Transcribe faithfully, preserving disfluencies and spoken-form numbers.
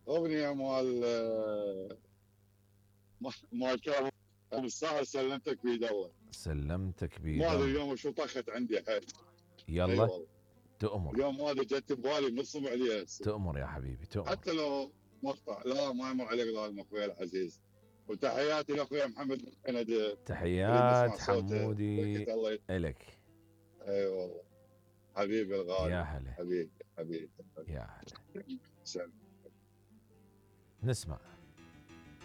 اغنيه مال آه، مال كلام الساعه سلمتك بيد الله. سلمتك بيد ما ادري الله. اليوم شو طخت عندي حيل. اي يلا والله. تؤمر. اليوم ما ادري جت ببالي نصب عليها هسه. تؤمر يا حبيبي تؤمر. حتى لو مقطع لا ما يمر عليك ظالم اخوي العزيز. وتحياتي لاخوي محمد من كندا. نريد نسمع تحيات صوته حمودي بركة الله. إلك. اي والله. حبيبي يا الغالي. هلا حبيبي حبيبي. يا هلا. سلام. نسمع.